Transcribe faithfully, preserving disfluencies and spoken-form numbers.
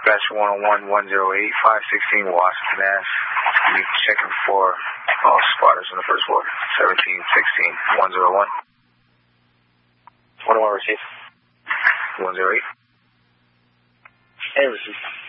Dispatch one oh one, one oh eight, five sixteen Washington Ave. You checking for all spotters on the first floor. seventeen sixteen, one oh one. one oh one receive. one oh eight. Hey, receive.